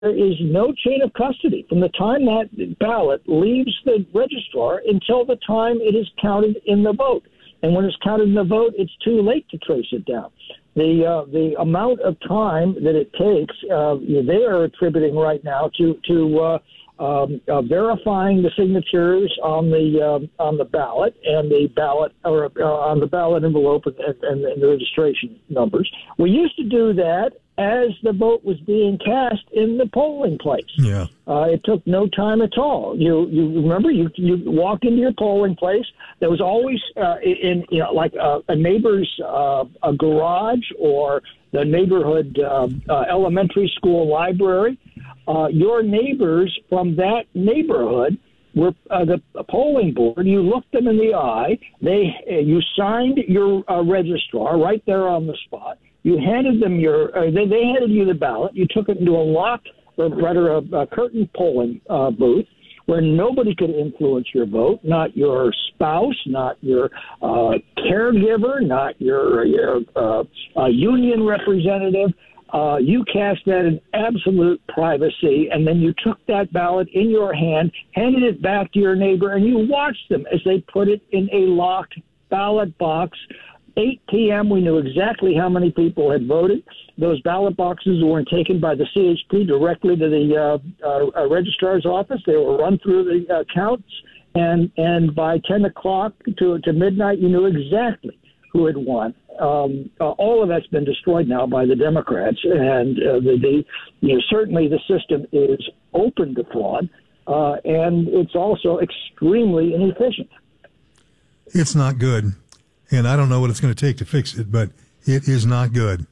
there is no chain of custody from the time that ballot leaves the registrar until the time it is counted in the vote. And when it's counted in the vote, it's too late to trace it down. The amount of time that it takes, they are attributing right now to verifying the signatures on the ballot and the ballot or on the ballot envelope and the registration numbers. We used to do that as the vote was being cast in the polling place. Yeah, it took no time at all. You remember you walk into your polling place. There was always in like a neighbor's a garage or the neighborhood elementary school library. Your neighbors from that neighborhood were the polling board. You looked them in the eye. You signed your registrar right there on the spot. You handed them they handed you the ballot. You took it into a locked, or rather a curtain polling booth where nobody could influence your vote, not your spouse, not your caregiver, not your union representative. You cast that in absolute privacy, and then you took that ballot in your hand, handed it back to your neighbor, and you watched them as they put it in a locked ballot box. 8 p.m., we knew exactly how many people had voted. Those ballot boxes weren't taken by the CHP directly to the registrar's office. They were run through the counts, and by 10 o'clock to midnight, you knew exactly who had won. All of that's been destroyed now by the Democrats, and certainly the system is open to fraud, and it's also extremely inefficient. It's not good, and I don't know what it's going to take to fix it, but it is not good.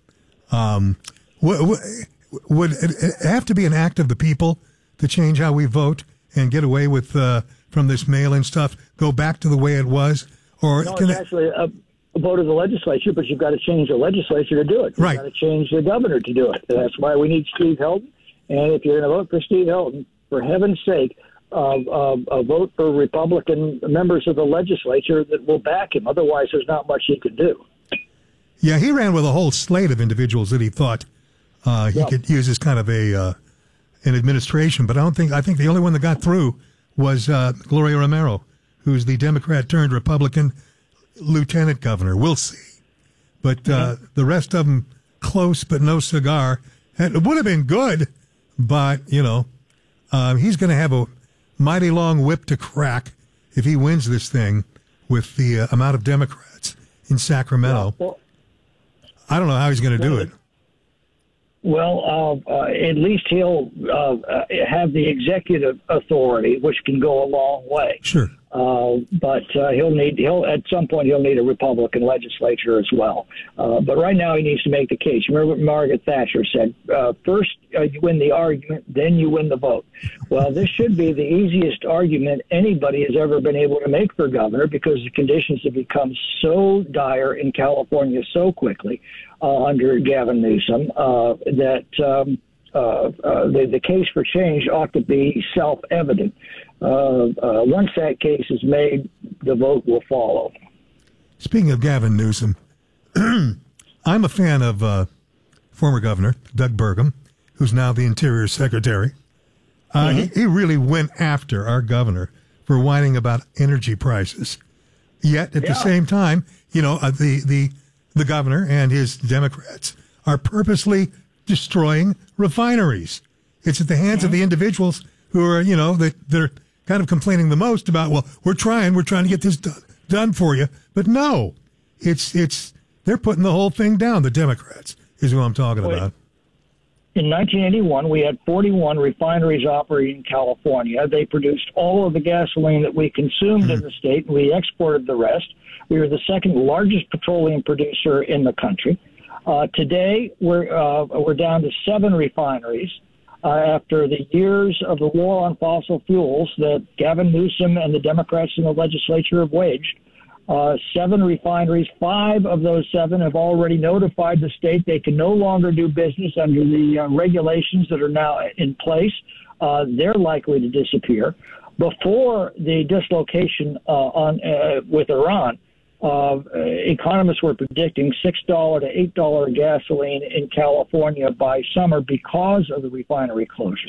Would it have to be an act of the people to change how we vote and get away with from this mail-in stuff, go back to the way it was? Or no, it's actually a vote of the legislature, but you've got to change the legislature to do it. You've got to change the governor to do it. That's why we need Steve Hilton. And if you're going to vote for Steve Hilton, for heaven's sake, vote for Republican members of the legislature that will back him. Otherwise, there's not much he can do. Yeah, he ran with a whole slate of individuals that he thought he could use as kind of an administration. But I think the only one that got through was Gloria Romero, who's the Democrat turned Republican lieutenant governor. We'll see. But the rest of them, close but no cigar. And it would have been good, but, he's going to have a mighty long whip to crack if he wins this thing with the amount of Democrats in Sacramento. Yeah, well, I don't know how he's going to do it. Well, at least he'll have the executive authority, which can go a long way. Sure. But he'll at some point he'll need a Republican legislature as well. But right now he needs to make the case. Remember what Margaret Thatcher said: first you win the argument, then you win the vote. Well, this should be the easiest argument anybody has ever been able to make for governor, because the conditions have become so dire in California so quickly under Gavin Newsom that the case for change ought to be self-evident. Once that case is made, the vote will follow. Speaking of Gavin Newsom, I'm a fan of former Governor Doug Burgum, who's now the Interior Secretary. He really went after our governor for whining about energy prices. Yet at the same time, the governor and his Democrats are purposely destroying refineries. It's at the hands of the individuals who are, they're kind of complaining the most about, well, we're trying to get this done for you. But no, they're putting the whole thing down. The Democrats is who I'm talking about. In 1981, we had 41 refineries operating in California. They produced all of the gasoline that we consumed in the state, and we exported the rest. We were the second largest petroleum producer in the country. Today, we're down to 7 refineries after the years of the war on fossil fuels that Gavin Newsom and the Democrats in the legislature have waged. 7 refineries, 5 of those 7 have already notified the state they can no longer do business under the regulations that are now in place. They're likely to disappear. Before the dislocation with Iran, economists were predicting $6 to $8 gasoline in California by summer because of the refinery closures.